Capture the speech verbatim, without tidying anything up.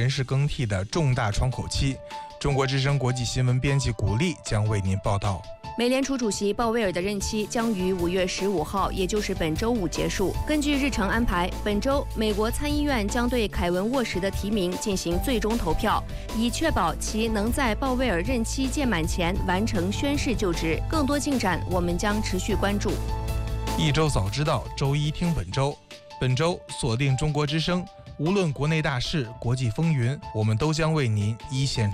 人事更替的重大窗口期。中国之声国际新闻编辑古丽将为您报道。 美联储主席鲍威尔的任期将于五月十五号，也就是本周五结束。根据日程安排，本周美国参议院将对凯文沃什的提名进行最终投票，以确保其能在鲍威尔任期届满前完成宣誓就职。更多进展，我们将持续关注。 一周早知道，周一听本周。本周锁定中国之声，无论国内大事、国际风云，我们都将为您一线